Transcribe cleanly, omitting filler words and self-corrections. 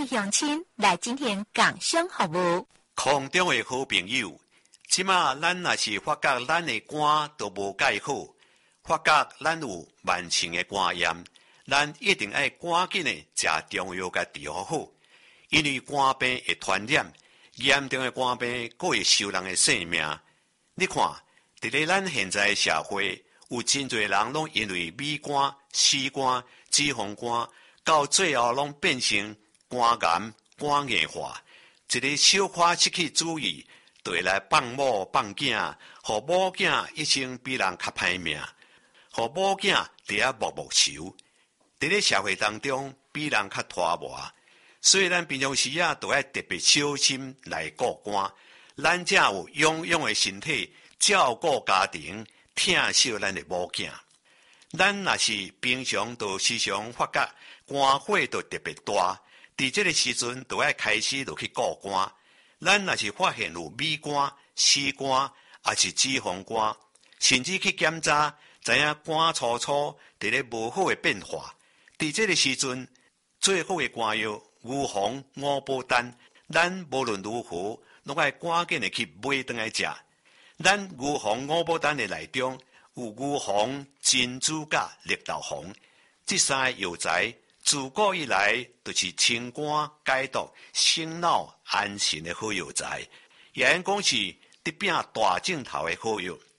乡亲来今天讲声服务。 空中的好朋友，即马咱若是发觉咱的肝都无介好，发觉咱有慢性的肝炎，咱一定要赶紧的食中药甲治疗好，因为肝病会传染，严重的肝病佫会收人的性命。你看，伫咧咱现在的社会，有真侪人拢因为米肝、细肝、脂肪肝，到最后拢变成肝癌、肝硬化。一个小可失去注意，就会来放某放囝，互某囝一生比人较歹命，互某囝伫遐默默愁。伫咧社会当中，比人较拖磨，所以咱平常时都要特别小心来顾肝。咱才有勇勇的身体照顾家庭，疼惜咱的某囝。咱若是平常都时常发觉肝火都特别大。伫这个时阵，就要开始去顾肝。咱若是发现有米肝、细肝，也是脂肪肝，甚至去检查，知影肝粗粗伫咧无好的变化。伫这个时阵，最好的肝药牛黄、五宝丹，咱无论如何，拢要赶紧的去买回来食。咱牛黄、五宝丹的内中有牛黄、珍珠甲绿豆黄，这三个药材。自古以来，就是清肝解毒、醒脑安神的好药材，也应讲是得拼大镜头的好药。